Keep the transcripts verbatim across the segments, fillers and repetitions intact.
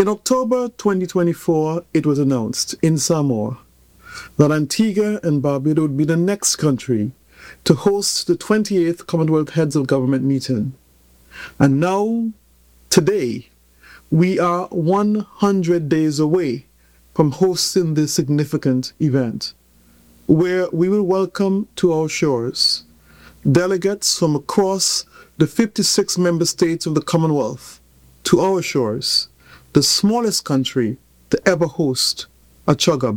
In October twenty twenty-four, it was announced in Samoa that Antigua and Barbuda would be the next country to host the twenty-eighth Commonwealth Heads of Government meeting. And now, today, we are one hundred days away from hosting this significant event, where we will welcome to our shores delegates from across the fifty-six member states of the Commonwealth to our shores, the smallest country to ever host a CHOGM.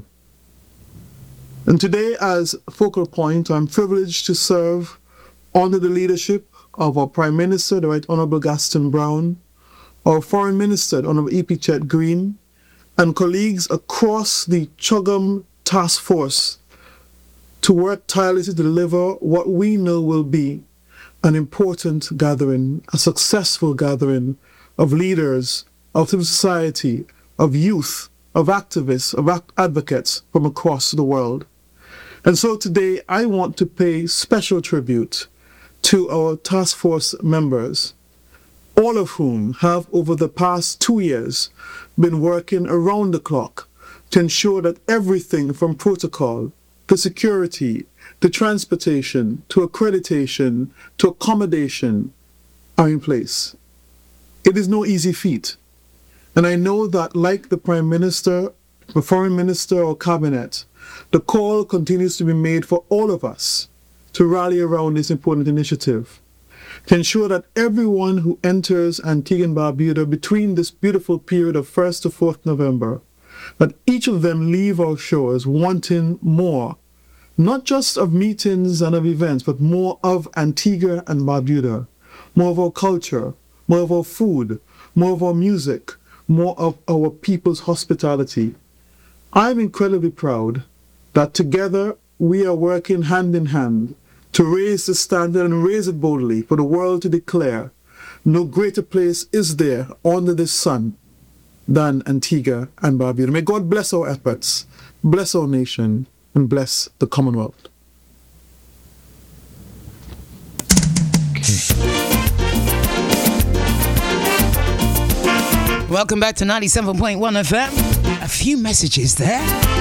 And today, as focal point, I'm privileged to serve under the leadership of our Prime Minister, the Right Honourable Gaston Brown, our Foreign Minister, the Honourable E P Chet Green, and colleagues across the CHOGM Task Force to work tirelessly to deliver what we know will be an important gathering, a successful gathering of leaders, of civil society, of youth, of activists, of ac- advocates from across the world. And so today I want to pay special tribute to our task force members, all of whom have over the past two years been working around the clock to ensure that everything from protocol to security, to transportation, to accreditation, to accommodation are in place. It is no easy feat. And I know that like the Prime Minister, the Foreign Minister or Cabinet, the call continues to be made for all of us to rally around this important initiative, to ensure that everyone who enters Antigua and Barbuda between this beautiful period of first to fourth November, that each of them leave our shores wanting more, not just of meetings and of events, but more of Antigua and Barbuda, more of our culture, more of our food, more of our music, more of our people's hospitality. I'm incredibly proud that together we are working hand in hand to raise the standard and raise it boldly for the world to declare no greater place is there under the sun than Antigua and Barbuda. May God bless our efforts, bless our nation, and bless the Commonwealth. Welcome back to ninety-seven point one F M. A few messages there.